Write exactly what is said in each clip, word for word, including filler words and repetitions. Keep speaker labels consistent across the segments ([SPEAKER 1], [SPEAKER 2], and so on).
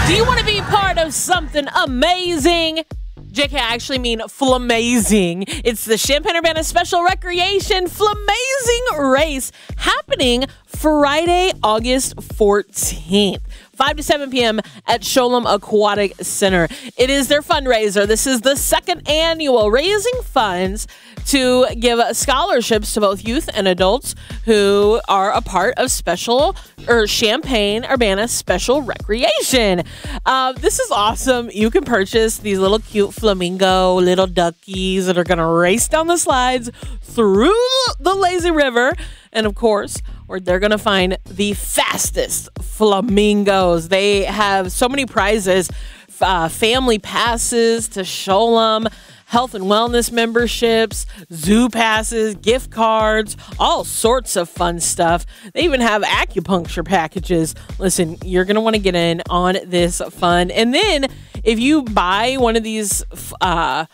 [SPEAKER 1] Do you want to be part of something amazing? J K, I actually mean flamazing. It's the Champaign-Urbana Special Recreation Flamazing Race happening Friday, August fourteenth. five to seven p.m. at Sholem Aquatic Center. It is their fundraiser. This is the second annual, raising funds to give scholarships to both youth and adults who are a part of special or Champaign-Urbana Special Recreation. Uh, this is awesome. You can purchase these little cute flamingo little duckies that are going to race down the slides through the lazy river. And of course, or they're going to find the fastest flamingos. They have so many prizes, uh, family passes to Sholem, health and wellness memberships, zoo passes, gift cards, all sorts of fun stuff. They even have acupuncture packages. Listen, you're going to want to get in on this fun. And then if you buy one of these uh,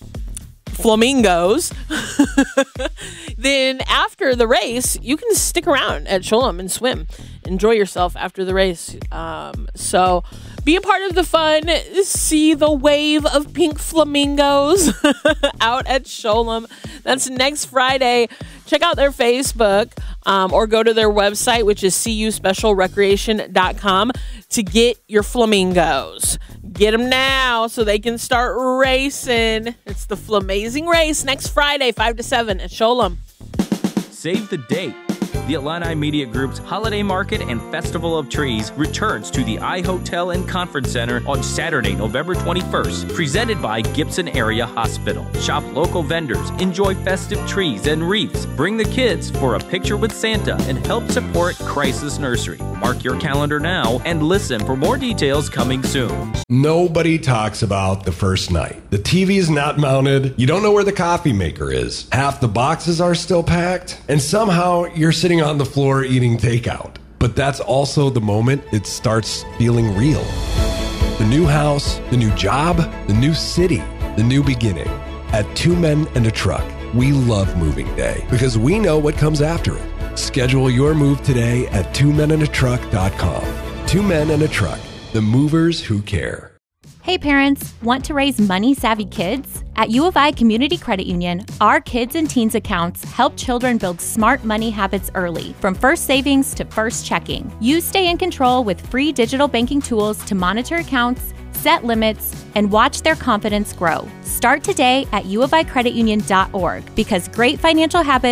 [SPEAKER 1] flamingos, then after the race, you can stick around at Sholem and swim. Enjoy yourself after the race. Um, so be a part of the fun. See the wave of pink flamingos out at Sholem. That's next Friday. Check out their Facebook um, or go to their website, which is c u special recreation dot com, to get your flamingos. Get them now so they can start racing. It's the Flamazing Race next Friday, five to seven at Sholem.
[SPEAKER 2] Save the date. The Illini Media Group's Holiday Market and Festival of Trees returns to the iHotel and Conference Center on Saturday, November twenty-first, presented by Gibson Area Hospital. Shop local vendors, enjoy festive trees and wreaths, bring the kids for a picture with Santa, and help support Crisis Nursery. Mark your calendar now and listen for more details coming soon.
[SPEAKER 3] Nobody talks about the first night. The T V is not mounted. You don't know where the coffee maker is. Half the boxes are still packed. And somehow you're sitting on the floor eating takeout. But that's also the moment it starts feeling real. The new house, the new job, the new city, the new beginning. At Two Men and a Truck, we love moving day because we know what comes after it. Schedule your move today at two men and a truck dot com. Two Men and a Truck, the movers who care.
[SPEAKER 4] Hey parents, want to raise money-savvy kids? At U of I Community Credit Union, our Kids and Teens accounts help children build smart money habits early, from first savings to first checking. You stay in control with free digital banking tools to monitor accounts, set limits, and watch their confidence grow. Start today at u of i credit union dot org because great financial habits